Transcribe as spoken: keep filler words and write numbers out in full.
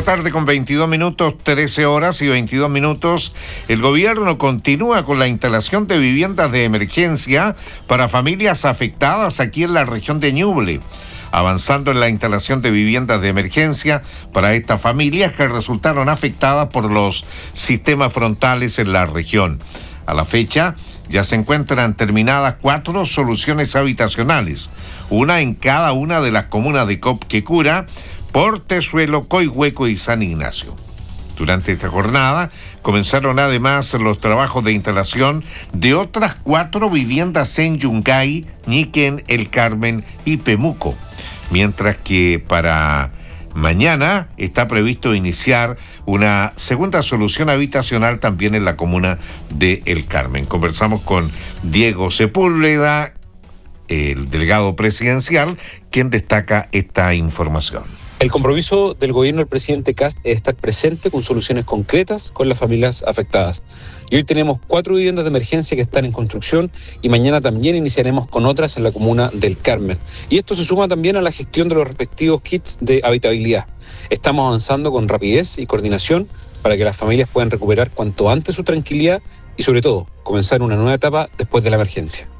tarde con veintidós minutos, trece horas y veintidós minutos. El gobierno continúa con la instalación de viviendas de emergencia para familias afectadas aquí en la región de Ñuble, avanzando en la instalación de viviendas de emergencia para estas familias que resultaron afectadas por los sistemas frontales en la región. A la fecha, ya se encuentran terminadas cuatro soluciones habitacionales, una en cada una de las comunas de Copquecura, Portezuelo, Coihueco y San Ignacio. Durante esta jornada comenzaron además los trabajos de instalación de otras cuatro viviendas en Yungay, Ñiquén, El Carmen y Pemuco, mientras que para mañana está previsto iniciar una segunda solución habitacional también en la comuna de El Carmen. Conversamos con Diego Sepúlveda, el delegado presidencial, quien destaca esta información. El compromiso del gobierno del presidente Kast es estar presente con soluciones concretas con las familias afectadas. Y hoy tenemos cuatro viviendas de emergencia que están en construcción y mañana también iniciaremos con otras en la comuna del Carmen. Y esto se suma también a la gestión de los respectivos kits de habitabilidad. Estamos avanzando con rapidez y coordinación para que las familias puedan recuperar cuanto antes su tranquilidad y sobre todo comenzar una nueva etapa después de la emergencia.